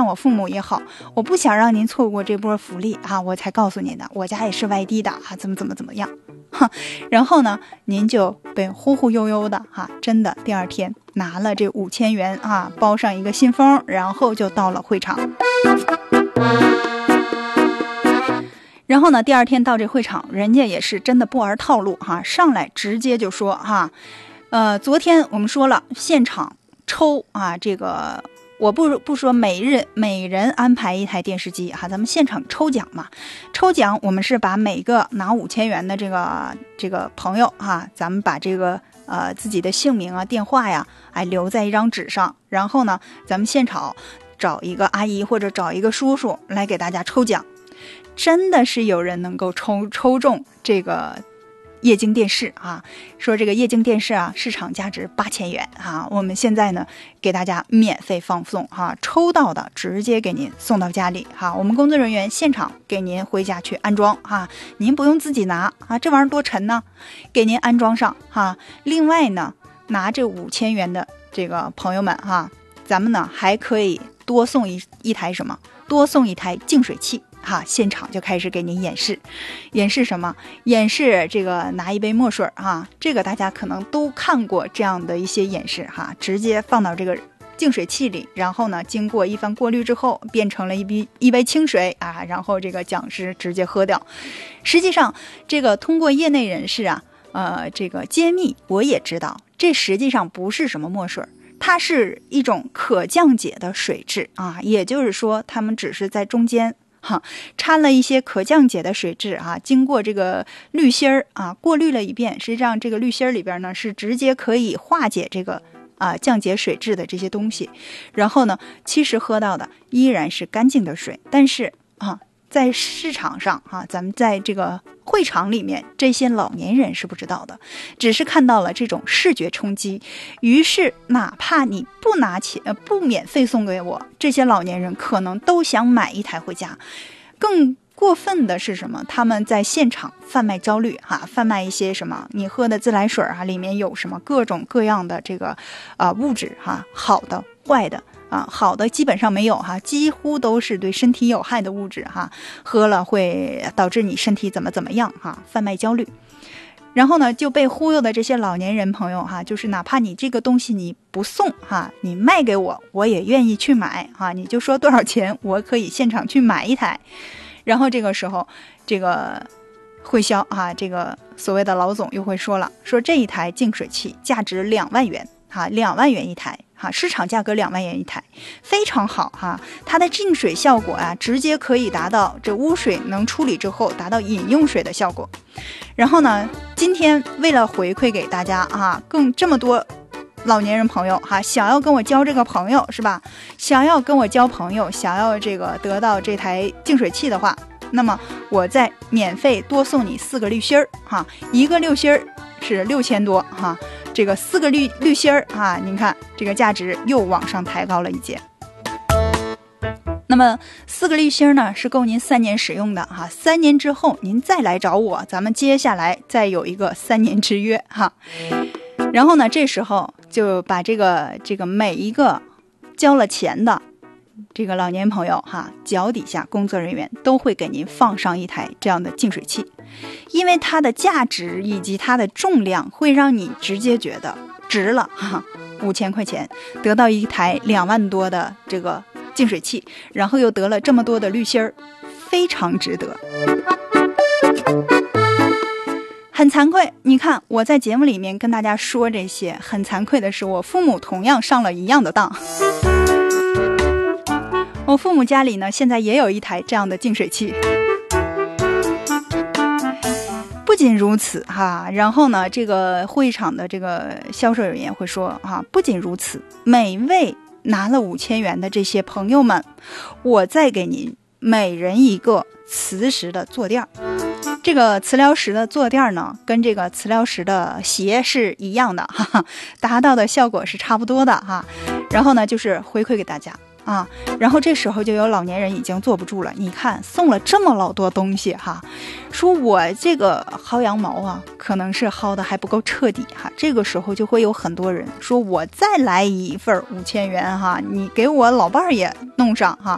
我父母也好，我不想让您错过这波福利啊，我才告诉您的，我家也是外地的啊，怎么样。然后呢，您就被忽忽悠悠的真的第二天拿了这5000元啊，包上一个信封，然后就到了会场。然后呢，第二天到这会场，人家也是真的不玩套路上来直接就说昨天我们说了，现场抽这个我不说每人安排一台电视机咱们现场抽奖嘛。抽奖我们是把每个拿5000元的这个朋友咱们把这个自己的姓名电话呀留在一张纸上，然后呢咱们现场找一个阿姨或者找一个叔叔来给大家抽奖。真的是有人能够抽中这个液晶电视说这个液晶电视市场价值8000元我们现在呢给大家免费放送抽到的直接给您送到家里我们工作人员现场给您回家去安装您不用自己拿这玩意儿多沉呢，给您安装上另外呢，拿这5000元的这个朋友们咱们呢还可以多送一台什么？多送一台净水器现场就开始给您演示什么？演示这个拿一杯墨水这个大家可能都看过这样的一些演示直接放到这个净水器里，然后呢经过一番过滤之后变成了一杯清水然后这个讲师直接喝掉。实际上这个通过业内人士这个揭秘，我也知道这实际上不是什么墨水，它是一种可降解的水质也就是说他们只是在中间掺了一些可降解的水质经过这个滤芯过滤了一遍，实际上这个滤芯里边呢是直接可以化解这个降解水质的这些东西，然后呢其实喝到的依然是干净的水，但是在市场上咱们在这个会场里面，这些老年人是不知道的，只是看到了这种视觉冲击，于是哪怕你不拿钱不免费送给我，这些老年人可能都想买一台回家。更过分的是什么？他们在现场贩卖焦虑贩卖一些什么？你喝的自来水里面有什么各种各样的这个物质好的坏的好的基本上没有几乎都是对身体有害的物质喝了会导致你身体怎么样贩卖焦虑。然后呢就被忽悠的这些老年人朋友就是哪怕你这个东西你不送你卖给我，我也愿意去买你就说多少钱，我可以现场去买一台。然后这个时候这个会销这个所谓的老总又会说了，说这一台净水器价值2万元2万元一台市场价格2万元一台，非常好它的净水效果直接可以达到这污水能处理之后达到饮用水的效果。然后呢今天为了回馈给大家更这么多老年人朋友想要跟我交这个朋友是吧？想要跟我交朋友，想要这个得到这台净水器的话，那么我再免费多送你4个滤芯一个滤芯是6000多这个4个滤芯您看这个价值又往上抬高了一截。那么4个滤芯呢是够您3年使用的3年之后您再来找我，咱们接下来再有一个3年之约然后呢这时候就把这个每一个交了钱的这个老年朋友脚底下工作人员都会给您放上一台这样的净水器，因为它的价值以及它的重量会让你直接觉得值了5000块钱得到一台2万多的这个净水器，然后又得了这么多的滤芯，非常值得。很惭愧，你看我在节目里面跟大家说这些，很惭愧的是我父母同样上了一样的当。我父母家里呢现在也有一台这样的净水器。不仅如此然后呢这个会场的这个销售人员会说不仅如此，每位拿了5000元的这些朋友们，我再给您每人一个磁石的坐垫。这个磁疗石的坐垫呢跟这个磁疗石的鞋是一样的达到的效果是差不多的然后呢就是回馈给大家然后这时候就有老年人已经坐不住了，你看送了这么老多东西说我这个薅羊毛可能是薅的还不够彻底这个时候就会有很多人说我再来一份5000元你给我老伴儿也弄上